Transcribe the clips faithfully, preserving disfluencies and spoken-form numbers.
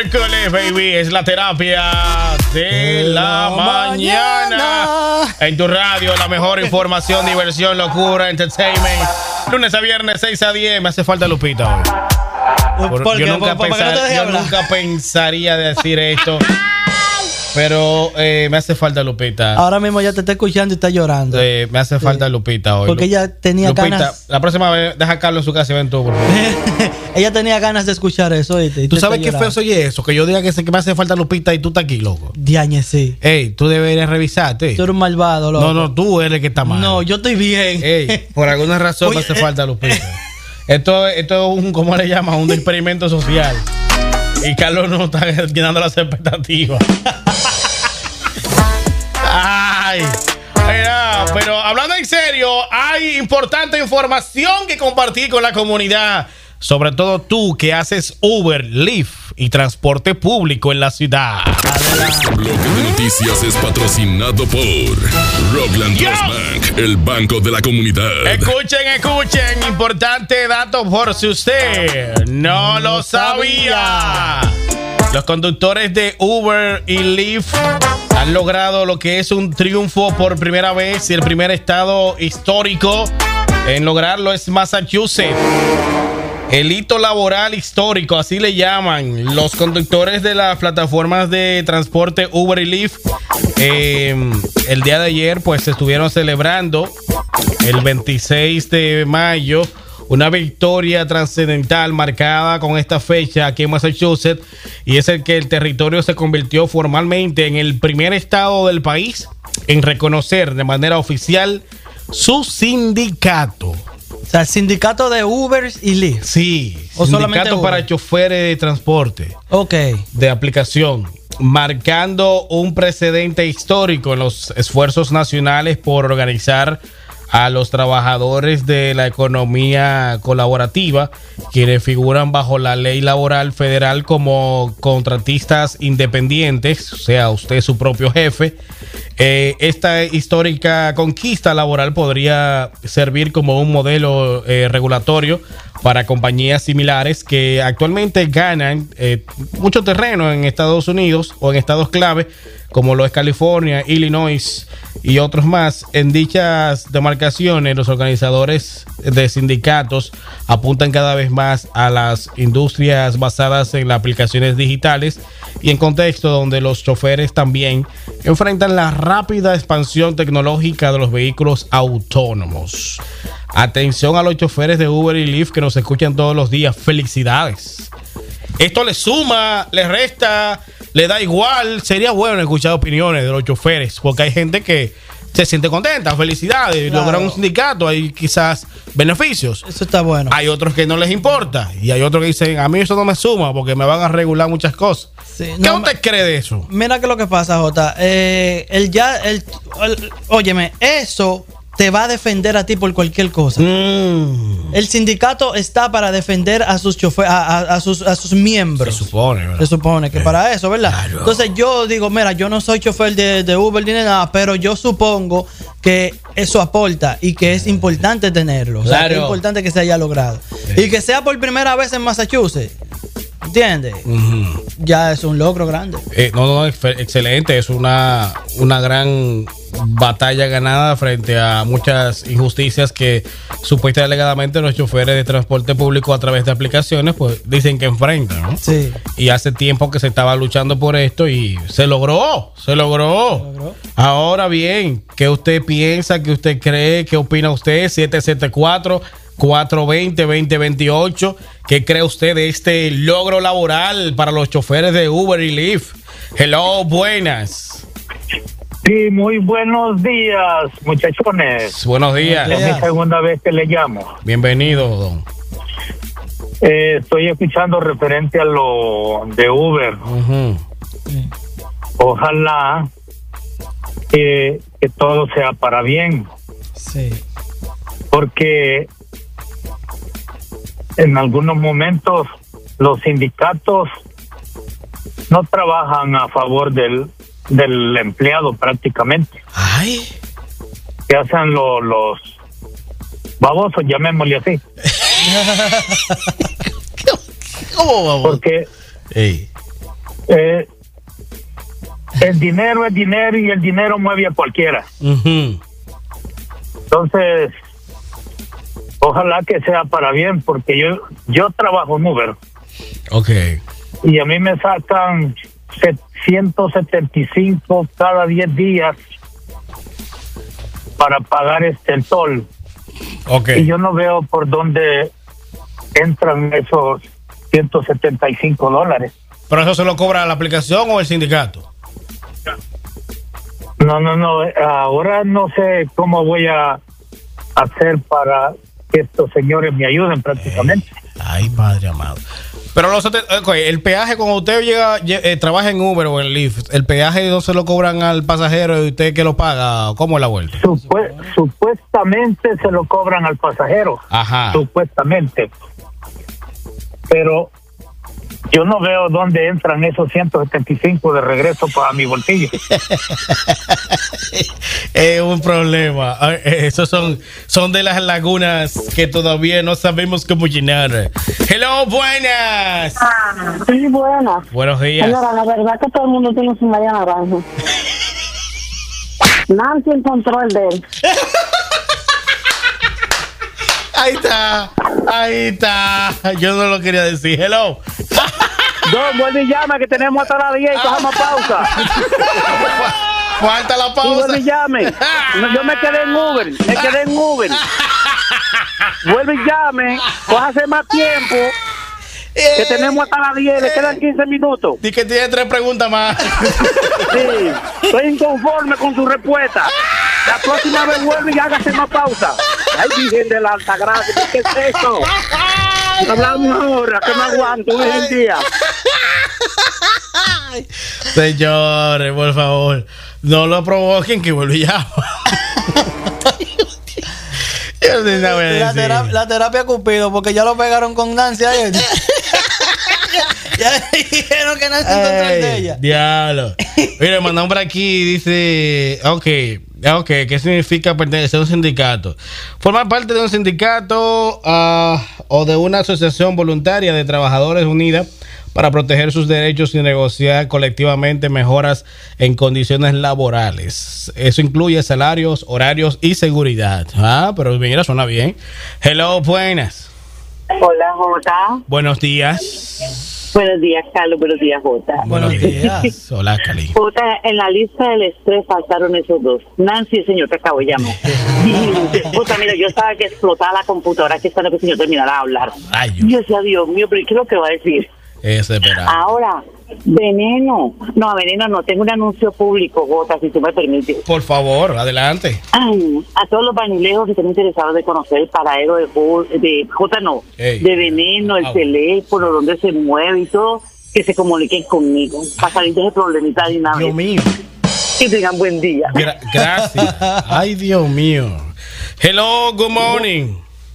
miércoles, baby. Es la terapia de la, la mañana. mañana. En tu radio, la mejor información, diversión, locura, entertainment. Lunes a viernes, seis a diez. Me hace falta Lupita hoy. Por, ¿Por yo qué? Nunca, ¿Por, pensar, no yo nunca pensaría decir esto. Pero eh, me hace falta Lupita. Ahora mismo ya te está escuchando y está llorando. Eh, me hace falta sí. Lupita hoy. Porque ella tenía Lupita, ganas. La próxima vez deja a Carlos en su casa y ven tú, por favor. Ella tenía ganas de escuchar eso. ¿Viste? ¿Tú sabes qué feo soy eso? Que yo diga que, que me hace falta Lupita y tú estás aquí, loco. Diañe, sí. Ey, tú deberías revisarte. Tú eres un malvado, loco. No, no, tú eres el que está mal. No, yo estoy bien. Ey, por alguna razón Oye, me hace eh. falta Lupita. Esto, esto es un, ¿cómo le llaman? Un experimento social. Y Carlos no está llenando las expectativas. Ay, mira, pero hablando en serio, hay importante información que compartir con la comunidad. Sobre todo tú que haces Uber, Lyft y transporte público en la ciudad. Este bloque de noticias es patrocinado por Rockland Trust Bank, el banco de la comunidad. Escuchen, escuchen, importante dato por si usted no lo sabía. Los conductores de Uber y Lyft han logrado lo que es un triunfo por primera vez y el primer estado histórico en lograrlo es Massachusetts. El hito laboral histórico, así le llaman los conductores de las plataformas de transporte Uber y Lyft. Eh, el día de ayer pues estuvieron celebrando el veintiséis de mayo una victoria trascendental marcada con esta fecha aquí en Massachusetts, y es el que el territorio se convirtió formalmente en el primer estado del país en reconocer de manera oficial su sindicato. O sea, el sindicato de Uber y Lyft. Sí, o sindicato para choferes de transporte. Ok. De aplicación, marcando un precedente histórico en los esfuerzos nacionales por organizar a los trabajadores de la economía colaborativa, quienes figuran bajo la ley laboral federal como contratistas independientes, o sea, usted es su propio jefe. Eh, esta histórica conquista laboral podría servir como un modelo eh, regulatorio para compañías similares que actualmente ganan eh, mucho terreno en Estados Unidos o en estados clave como lo es California, Illinois y otros más. En dichas demarcaciones, los organizadores de sindicatos apuntan cada vez más a las industrias basadas en las aplicaciones digitales y en contextos donde los choferes también enfrentan la rápida expansión tecnológica de los vehículos autónomos. Atención a los choferes de Uber y Lyft que nos escuchan todos los días. Felicidades. Esto le suma, le resta, le da igual. Sería bueno escuchar opiniones de los choferes, porque hay gente que se siente contenta. Felicidades, claro. Lograron un sindicato, hay quizás beneficios. Eso está bueno. Hay otros que no les importa y hay otros que dicen, a mí eso no me suma porque me van a regular muchas cosas. Sí, ¿Qué no, usted cree de eso? Mira que lo que pasa, Jota. Eh, el ya, el, el, óyeme, eso te va a defender a ti por cualquier cosa. Mm. El sindicato está para defender a sus choferes, a, a, a, sus, a sus miembros. Se supone, ¿verdad? Se supone que eh, para eso, ¿verdad? Claro. Entonces yo digo, mira, yo no soy chofer de, de Uber ni nada, pero yo supongo que eso aporta y que es importante tenerlo. Claro. O sea, que es importante que se haya logrado. Sí. Y que sea por primera vez en Massachusetts. ¿Entiendes? Uh-huh. Ya es un logro grande. Eh, no, no, excelente. Es una, una gran batalla ganada frente a muchas injusticias que supuestamente alegadamente los choferes de transporte público a través de aplicaciones pues dicen que enfrentan, ¿no? Sí. Y hace tiempo que se estaba luchando por esto y se logró, se logró. ¿Se logró? Ahora bien, ¿qué usted piensa? ¿Qué usted cree? ¿Qué opina usted? siete siete cuatro, cuatro dos cero, dos cero dos ocho. ¿Qué cree usted de este logro laboral para los choferes de Uber y Lyft? Hello, buenas. Sí, muy buenos días, muchachones. Buenos días. Es mi segunda vez que le llamo. Bienvenido, don. Eh, estoy escuchando referente a lo de Uber. Uh-huh. Ojalá que, que todo sea para bien. Sí. Porque en algunos momentos los sindicatos no trabajan a favor del del empleado prácticamente. Ay. Que hacen lo, los babosos, llamémosle así. ¿Cómo baboso? Porque Ey. Eh, el dinero es dinero y el dinero mueve a cualquiera. Uh-huh. Entonces, ojalá que sea para bien, porque yo yo trabajo en Uber. Okay. Y a mí me sacan ciento setenta y cinco cada diez días para pagar este el toll. Okay. Y yo no veo por dónde entran esos ciento setenta y cinco dólares. ¿Pero eso se lo cobra la aplicación o el sindicato? No, no, no. Ahora no sé cómo voy a hacer para que estos señores me ayuden prácticamente. Eh, ay, padre amado. Pero los, okay, el peaje, cuando usted llega, eh, trabaja en Uber o en Lyft, ¿el peaje no se lo cobran al pasajero y usted que lo paga? ¿Cómo es la vuelta? Supue- supuestamente se lo cobran al pasajero. Ajá. Supuestamente. Pero yo no veo dónde entran esos ciento setenta y cinco de regreso para mi bolsillo. Es un problema. Esos son, son de las lagunas que todavía no sabemos cómo llenar. Hello, buenas. Sí, buenas. Buenos días. Señora, la verdad que todo el mundo tiene su media naranja. Nancy encontró el de él. Ahí está. Ahí está. Yo no lo quería decir. Hello. Dos, vuelve y llama que tenemos hasta las diez y cojamos pausa. Falta la Y pausa. vuelve y llame. No, yo me quedé en Uber, me quedé en Uber. Vuelve y llame, cójase más tiempo. Que tenemos hasta las diez, le quedan quince minutos. Y que tiene tres preguntas más. Sí, estoy inconforme con su respuesta. La próxima vez vuelve y hágase más pausa. Ay, Virgen de la Alta Gracia, ¿qué es eso? Hablamos ahora, que me aguanto hoy en día. Señores, por favor, no lo provoquen que vuelva y llama. Yo no sé si voy a La, decir. terapia, la terapia Cupido, porque ya lo pegaron con Nancy ayer. Ya dijeron que Nancy encontró el de ella. Diablo. Mira, mandamos por aquí, dice, ok, ok, ¿qué significa pertenecer a un sindicato? Formar parte de un sindicato uh, o de una asociación voluntaria de trabajadores unidas para proteger sus derechos y negociar colectivamente mejoras en condiciones laborales. Eso incluye salarios, horarios y seguridad. Ah, pero mira, suena bien. Hello, buenas. Hola, Jota. Buenos días. Buenos días, Carlos. Buenos días, Jota. Buenos días. Hola, Cali. Jota, en la lista del estrés faltaron esos dos. Nancy, el señor te acabo de llamar. Jota, mira, yo estaba que explotaba la computadora que esperando que el señor terminara de hablar. Ay, Yo decía, Dios mío, pero ¿qué es lo que va a decir? Ese esperado. Ahora, veneno. No, veneno no. Tengo un anuncio público, Jota, si tú me permites. Por favor, adelante. Ay, a todos los vanilejos que estén interesados de conocer el paradero de, de J, no, Ey. de veneno, el Ah. teléfono, donde se mueve y todo, que se comuniquen conmigo para salir de ese problemita de una Dios vez. mío. Que tengan buen día. Gra- gracias. Ay, Dios mío. Hello, good morning.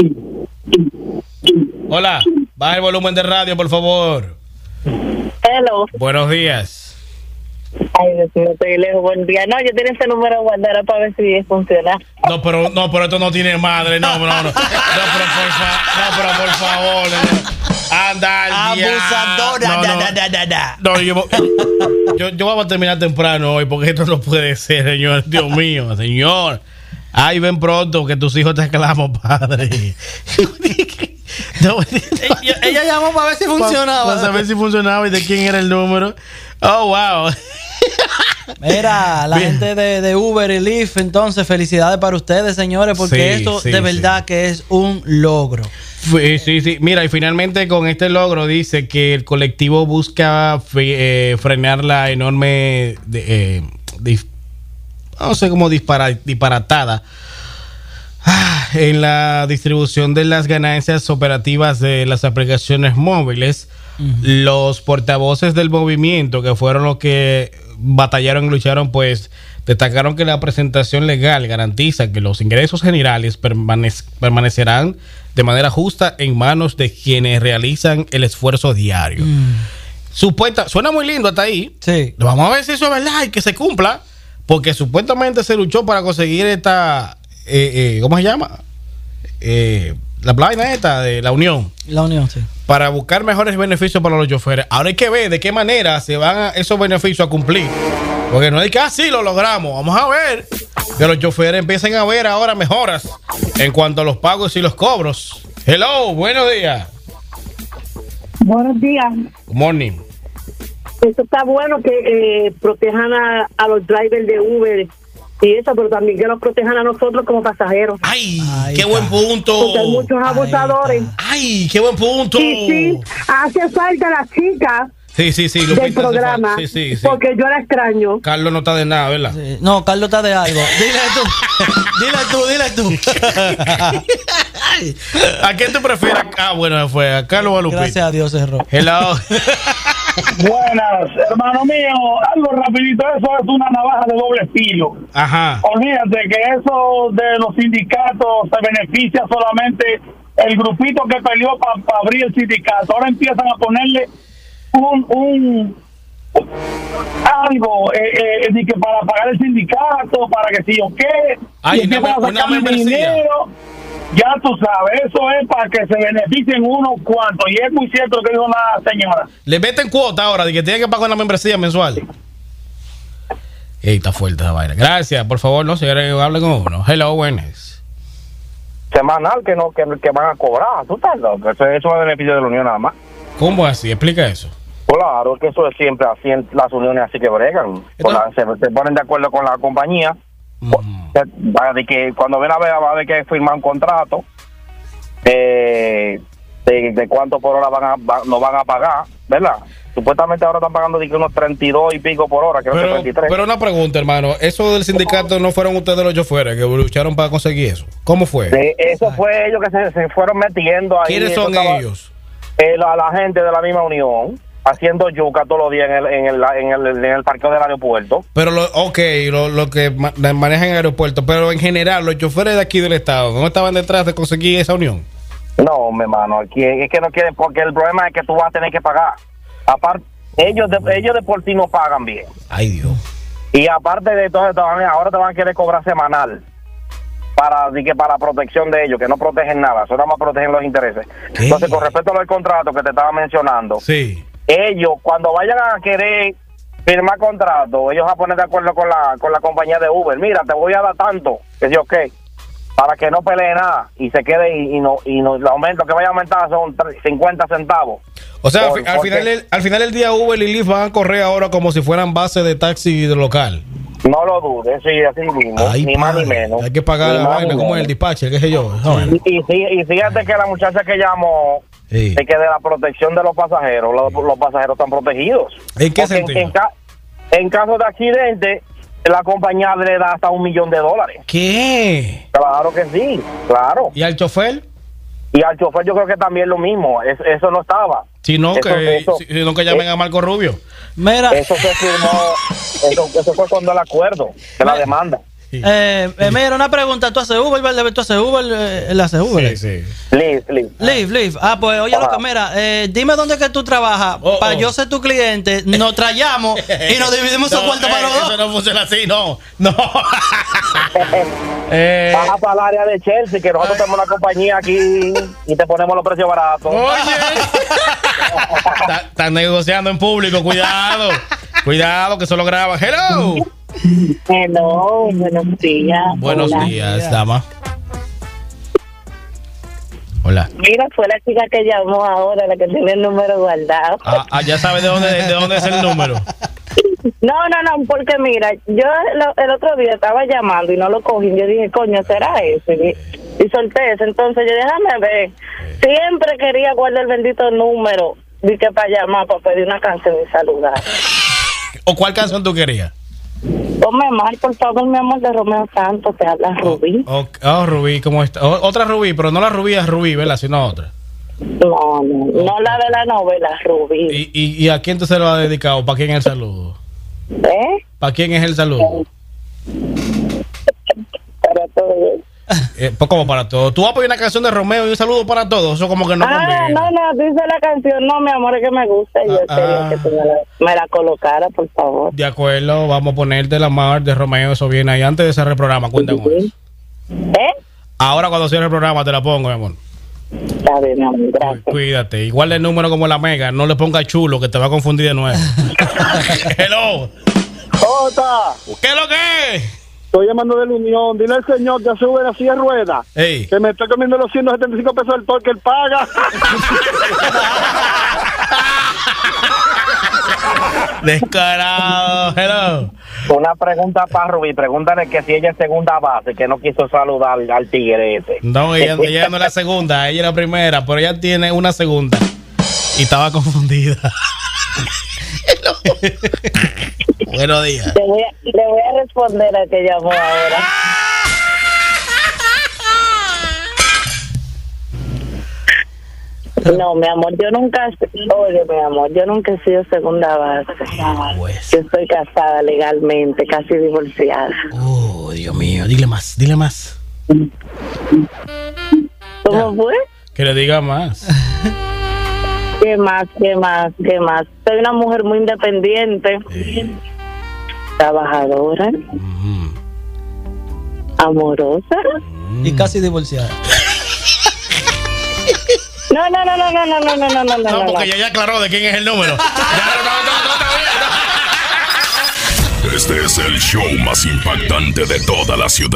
Hola, baja el volumen de radio, por favor. Hello. Buenos días. Ay, Dios mío, estoy lejos. Buen día. No, yo tenía ese número guardado para ver si funciona. No, pero no, pero esto no tiene madre. No, no, no. No, pero por, fa- no, pero por favor. no. Anda al Abusadora. diablo. Da, No, da, no. da, da, da. No, yo, yo, yo vamos a terminar temprano hoy porque esto no puede ser, señor. Dios mío, señor. Ay, ven pronto que tus hijos te aclaman, padre. No, ella, ella llamó para ver si funcionaba. Para saber si funcionaba y de quién era el número. Oh, wow. Mira, la Bien. gente de, de Uber y Lyft, entonces felicidades para ustedes, señores, porque Sí, esto sí, de verdad sí. que es un logro. Sí, sí, sí. Mira, y finalmente con este logro dice que el colectivo busca fe- eh, frenar la enorme, de, eh, dif- no sé cómo dispara, disparatada ah, en la distribución de las ganancias operativas de las aplicaciones móviles. Uh-huh. Los portavoces del movimiento, que fueron los que batallaron y lucharon, pues destacaron que la presentación legal garantiza que los ingresos generales permanec- permanecerán de manera justa en manos de quienes realizan el esfuerzo diario. Mm. Supuesta, suena muy lindo hasta ahí. Sí. Vamos a ver si eso es verdad y que se cumpla, porque supuestamente se luchó para conseguir esta, eh, eh, ¿cómo se llama? Eh, la vaina esta de la unión. La unión, sí. Para buscar mejores beneficios para los choferes. Ahora hay que ver de qué manera se van a esos beneficios a cumplir. Porque no es que así lo logramos. Vamos a ver que los choferes empiecen a ver ahora mejoras en cuanto a los pagos y los cobros. Hello, buenos días. Buenos días. Good morning. Eso está bueno que eh, protejan a, a los drivers de Uber y eso, pero también que nos protejan a nosotros como pasajeros. ¡Ay, Ahí qué está. buen punto! Porque hay muchos abusadores. ¡Ay, qué buen punto! Y sí, hace falta la chica Sí, sí, sí. del Lupita, programa, sí, sí, sí. porque yo la extraño. Carlos no está de nada, ¿verdad? Sí. No, Carlos está de algo. Dile tú. dile tú, dile tú. ¿A quién tú prefieres? Ah, bueno, fue a Carlos o a Lupita. Gracias a Dios cerró. Hello. Buenas, hermano mío, algo rapidito, eso es una navaja de doble filo. Ajá. Olvídate que eso de los sindicatos se beneficia solamente el grupito que peleó para pa abrir el sindicato. Ahora empiezan a ponerle un, un algo eh, eh, de que para pagar el sindicato, para que si o qué, Ay, y empiezan una- a una sacarle membresía. dinero. Ya tú sabes, eso es para que se beneficien unos cuantos, y es muy cierto lo que dijo la señora. Le meten cuota ahora de que tiene que pagar una membresía mensual. Ey, está fuerte esa vaina. Gracias, por favor, no se hable con uno. Hello, buenas. Semanal que no que, que van a cobrar. ¿Tú estás loco? Eso, eso es beneficio de la unión nada más. ¿Cómo así? Explica eso. Claro, que eso es siempre así en las uniones así que bregan. Con la- se, se ponen de acuerdo con la compañía. Mm. De, de que cuando ven a ver, va a haber que firmar un contrato eh, de, de cuánto por hora van a, va, nos van a pagar, ¿verdad? Supuestamente ahora están pagando de que unos treinta y dos y pico por hora, creo que Pero, treinta y tres. pero una pregunta, hermano. ¿Eso del sindicato no fueron ustedes los choferes que lucharon para conseguir eso? ¿Cómo fue? Sí, eso fue ellos que se, se fueron metiendo ahí. ¿Quiénes Eso son estaba- ellos? Eh, la, la gente de la misma unión, haciendo yuca todos los días en el, en el, en el, en el parqueo del aeropuerto. Pero, lo, ok, lo, lo que ma- manejan en el aeropuerto, pero en general, los choferes de aquí del estado, ¿no estaban detrás de conseguir esa unión? No, mi hermano, aquí es que no quieren, porque el problema es que tú vas a tener que pagar. Aparte, ellos de, ellos de por ti no pagan bien. Ay, Dios. Y aparte de todo, te van- ahora te van a querer cobrar semanal. Para, di que para protección de ellos, que no protegen nada, solo nada más protegen los intereses. ¿Qué? Entonces, con respecto a lo del contrato que te estaba mencionando, Sí. ellos cuando vayan a querer firmar contrato, ellos van a poner de acuerdo con la con la compañía de Uber. Mira, te voy a dar tanto, que sí, ok, para que no pelee nada y se quede y, y no y no el aumento que vaya a aumentar son cincuenta centavos. O sea, Por- al, al porque- final, del- al final del día Uber y Lyft van a correr ahora como si fueran base de taxi de local. No lo dudes, sí, así mismo, Ay, ni más ni padre, menos. Hay que pagar Ni la más vaina, ni como menos. el dispatcher, qué sé yo. esa vaina. Y, y, fí- y fíjate que la muchacha que llamó, Sí. de que de la protección de los pasajeros, los, los pasajeros están protegidos. ¿En qué Porque sentido? En, ca- en caso de accidente, la compañía le da hasta un millón de dólares. ¿Qué? Claro que sí, claro. ¿Y al chofer? Y al chofer yo creo que también lo mismo, es- eso no estaba. Si no, Eso- que, eso- si, si no que llamen a Marco Rubio. Mira, Eso se firmó, eso, eso fue cuando el acuerdo de la demanda. eh, eh, mira, una pregunta. ¿Tú haces Uber, ¿verdad? ¿Tú haces Uber? Eh, ¿Él hace Uber? Sí, sí. Liz, Liz. Liv, Liv. Ah, pues oye, Ajá. loco, mira, eh, dime dónde es que tú trabajas. Oh, para oh. yo ser tu cliente, nos trayamos y nos dividimos esos No, cuartos para eh, los dos. Eso no funciona así, no. No. eh, Baja para el área de Chelsea, que nosotros tenemos una compañía aquí y te ponemos los precios baratos. oye. Está- Están negociando en público, cuidado. Cuidado, que eso lo graban. Hello. Hello, buenos días. Buenos Hola. días, dama. Hola. Mira, fue la chica que llamó ahora, la que tiene el número guardado. Ah, ah, ya sabes de dónde, de dónde es el número. No, no, no, porque mira, yo lo- el otro día estaba llamando y no lo cogí. Yo dije, coño, ¿será ese? Y, y solté ese. Entonces yo dije, déjame ver. Siempre quería guardar el bendito número. Dije para llamar, para pedir una canción y saludar. ¿O cuál canción tú querías? Ponme mal, por favor, mi amor, de Romeo Santos. Te habla Rubí. Oh, oh, Rubí, ¿cómo está? Oh, otra Rubí, pero no la Rubí es Rubí, ¿verdad? Sino otra. No, no, no la de la novela, Rubí. ¿Y, y, y a quién tú se lo has dedicado? ¿Para quién es el saludo? ¿Eh? ¿Para quién es el saludo? Para todo. Eh, pues como para todos. Tú vas a pedir una canción de Romeo y un saludo para todos. Eso como que no Ah, conviene. no, no, dice la canción. No, mi amor, es que me gusta. Y yo Ah, quería ah. que tú me la, me la colocara, por favor. De acuerdo, vamos a ponerte la mar de Romeo. Eso viene ahí antes de cerrar el programa. Cuenta con eso. ¿Eh? Ahora cuando cierre el programa te la pongo, mi amor. Está bien, mi amor, gracias. Cuídate. Igual el número como la Mega. No le ponga chulo que te va a confundir de nuevo. Hello. Jota, ¿Qué es lo que es? estoy llamando de la Unión. Dile al señor que sube la silla de ruedas. Ey. Que me estoy comiendo los ciento setenta y cinco pesos del toque que él paga. Descarado. Hello. Una pregunta para Rubí. Pregúntale que si ella es segunda base, que no quiso saludar al tigre ese. No, ella, ella no es la segunda, ella es la primera, pero ella tiene una segunda. Y estaba confundida. Buenos días. Le voy, a, le voy a responder a que llamó ahora. No, mi amor, yo nunca, oye, mi amor, yo nunca he sido segunda base. Pues. Yo estoy casada legalmente, casi divorciada. Oh, Dios mío, dile más, dile más. ¿Cómo fue? Que le diga más. ¿Qué más, qué más, qué más? Soy una mujer muy independiente, Eh. trabajadora, Mm. amorosa. Y casi divorciada. No, no, no, no, no, no, no, no, no, no, No, no, porque no. ya, ya aclaró de quién es el número. Ya, no, no, no, no, no, no. Este es el show más impactante de toda la ciudad.